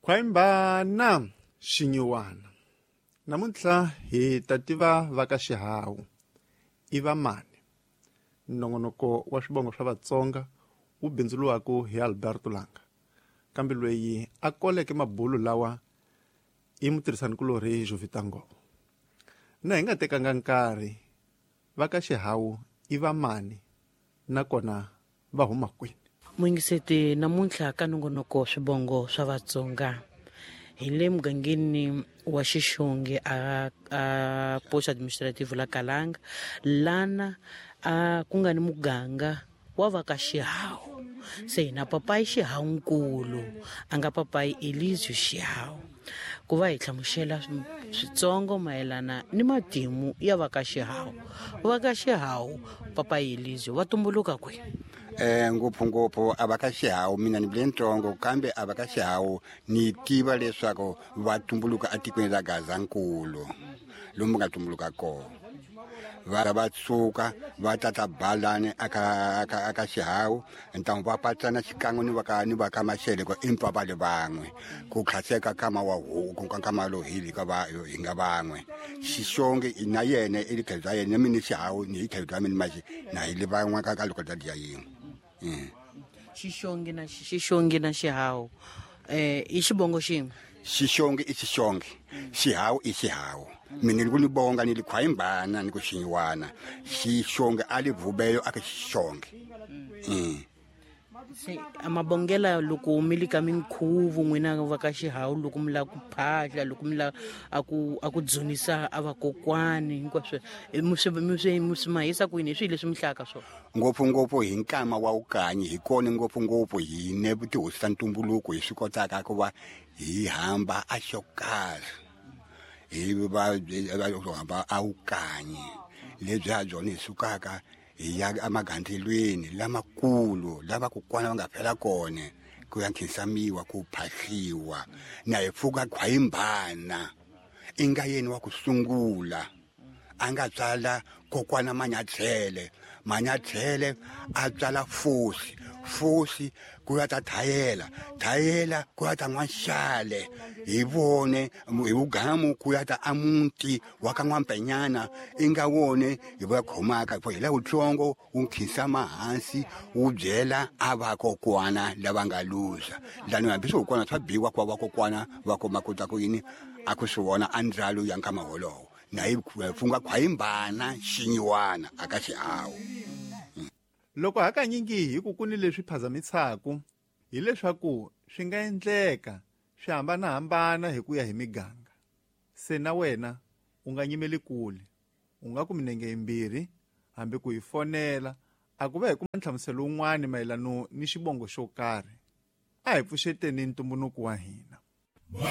Khwaimbana Xinyiwana. Namuntlha hi ta tiva va ka Xihawu i va mani. Nongonoko wa swibongo swa Vatsonga wu bindzuluwaku hi Alberto Langa. Kambe loyi a koleke mabulu lawa i mutirhisanikulorhi Jovita Ngcobo. Na hi nga tekanga nkarhi va ka Xihawu i va mani nakona va huma kwini. Muingiseti namuntlha ka nongonoko swibongo swa Vatsonga hi le mugangeni wa Xixongi a post administrative la Kalanga lana ku nga ni muganga wa va ka Xihawu. Se hina papai Xihawunkulu a nga papai Elizio Xihawu ku va hi hlamusela switsongo mayelana ni matimu ya va ka Xihawu. Va ka Xihawu papai Elizio va tumbuluka kwini? Ngopfungopfu a va ka Xihawu mina ni bile ntsongo kambe a va ka Xihawu ni tiva leswaku va tumbuluka atikweni ra Gazankulu lomu nga tumbuluka kona. Va suka va tata balani aka Xihawu ntamu va patsana xikan'we ni va ka Maxele ko impapa le van'we ku khaseka kama wa huku kama lo hili ka va hi nga van'we. Xixongi na yena i tlhelo ra yena mina Xihawu ni hi tlhelo ra mina maxi na hi le van'we ka loko ta ya yin'we. Xixongi na Xihawu i xibongo xin'we. Xixongi i Xixongi, Xihawu i Xihawu. Mina ni ku ni bonga ni li Khwaimbana ni ku Xinyiwana. Xixongi a li Vhubelo aka Xixongi. Se amabongela loko mi li ka minkhuvu n'wina va ka Xihawu loko mi la ku phahla loko mi la aku dzunisa a vakokwani hinkwaswo mi mahisa kwini hi swilo leswi mi hlaka swona. Ngopfungopfu hi nkama wa vukanyi hi kona ngopfungopfu hi ne tihosi ta ntumbuluko hi swi kotaka ku va hi hamba a xokari hi va hamba a vukanyi lebyi ha byona hi sukaka hi ya emagandzelweni lamakulu lava kokwana va nga phela kona ku ya khinsamiwa ku phahliwa na hi pfuka Khwaimbana i nga yeni wa ku sungula a nga tsala kokwana Manyathele a tsala Fosi ku ya ta Thayela ku ya ta N'wanxale hi vone hi vugamu ku ya ta Amuti wa ka N'wampenyana i nga wone hi va khomaka hi la utsongo wu khinsama hansi wu byela a va kokwana lava nga luza lani hambi swi kokwana swa biwa kwa vakokwana va koma kota ku yini a ku swi vona a ndzalo ya nkama wolowo na hi pfunga Khwaimbana Xinyiwana aka Xihawu. Loko hakanyingi hi ku kuni leswi phazamisaka hileswaku swi nga endleka swi hambanahambana hi ku ya hi miganga. Se na wena u nga nyimeli kule u nga ku minenge yimbirhi hambi ku hi fonela a ku va hi kuma nhlamuselo wun'wani mayelano ni xibongo xo karhi. A hi pfuxeteni ntumbuluko wa hina.